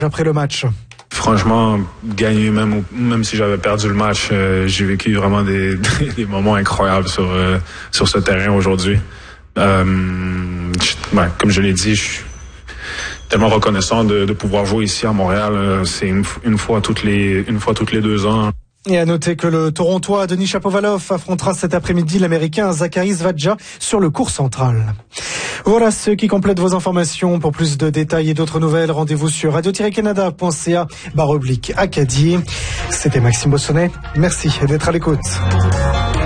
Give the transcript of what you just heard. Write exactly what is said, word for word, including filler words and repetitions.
Après le match. Franchement, gagner, même, même si j'avais perdu le match, euh, j'ai vécu vraiment des, des moments incroyables sur, euh, sur ce terrain aujourd'hui. Euh, je, ouais, comme je l'ai dit, je suis tellement reconnaissant de, de pouvoir jouer ici à Montréal. Euh, c'est une, une fois toutes les, une fois toutes les deux ans. Et à noter que le Torontois Denis Shapovalov affrontera cet après-midi l'Américain Zachary Svadja sur le court central. Voilà ce qui complète vos informations. Pour plus de détails et d'autres nouvelles, rendez-vous sur radio tiret canada point c a barre oblique Acadie. C'était Maxime Bossonnet. Merci d'être à l'écoute.